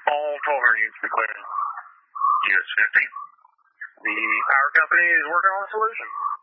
All 1,200 units declared. US 50. The power company is working on a solution.